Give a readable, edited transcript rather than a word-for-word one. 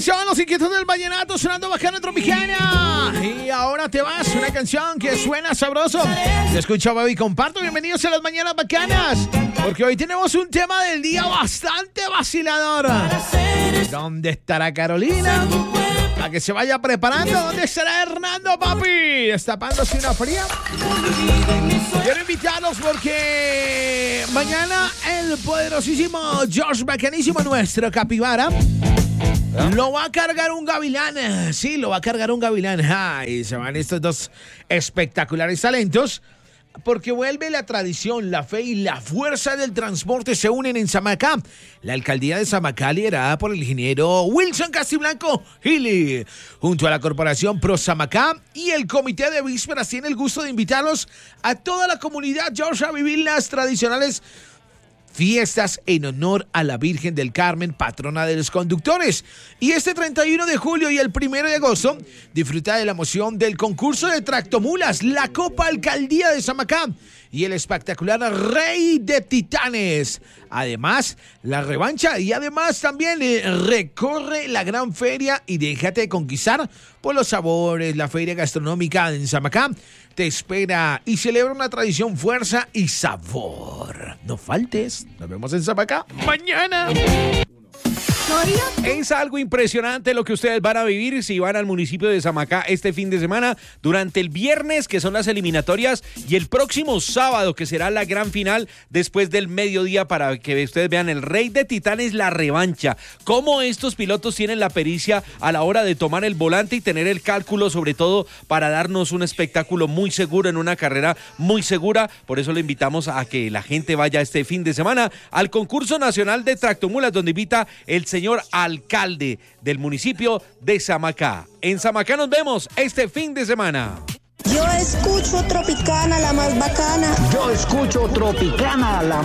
son los inquietos del vallenato sonando bacano en Tropicana. Y ahora te vas, una canción que suena sabroso. Te escucho, baby, comparto. Bienvenidos a las mañanas bacanas, porque hoy tenemos un tema del día bastante vacilador. ¿Dónde estará Carolina? A que se vaya preparando. ¿Dónde estará Hernando, papi? Destapándose una fría. Quiero invitarlos porque mañana el poderosísimo George Bacanísimo, nuestro capibara, lo va a cargar un gavilán. Sí, lo va a cargar un gavilán. Y se van estos dos espectaculares talentos, porque vuelve la tradición, la fe y la fuerza del transporte se unen en Samacá. La alcaldía de Samacá, liderada por el ingeniero Wilson Castiblanco Gili, junto a la corporación Pro Samacá y el comité de vísperas, tiene el gusto de invitarlos a toda la comunidad George a vivir las tradicionales fiestas en honor a la Virgen del Carmen, patrona de los conductores. Y este 31 de julio y el 1 de agosto, disfruta de la emoción del concurso de tractomulas, la Copa Alcaldía de Samacá y el espectacular Rey de Titanes. Además, la revancha y además también recorre la gran feria y déjate conquistar por los sabores. La feria gastronómica en Samacá te espera y celebra una tradición, fuerza y sabor. No faltes, nos vemos en Samacá mañana. Es algo impresionante lo que ustedes van a vivir si van al municipio de Samacá este fin de semana, durante el viernes, que son las eliminatorias, y el próximo sábado, que será la gran final después del mediodía, para que ustedes vean el Rey de Titanes, la revancha. Cómo estos pilotos tienen la pericia a la hora de tomar el volante y tener el cálculo, sobre todo para darnos un espectáculo muy seguro en una carrera muy segura. Por eso le invitamos a que la gente vaya este fin de semana al concurso nacional de tractomulas, donde invita el señor alcalde del municipio de Samacá. En Samacá nos vemos este fin de semana. Yo escucho Tropicana, la más bacana. Yo escucho Tropicana, la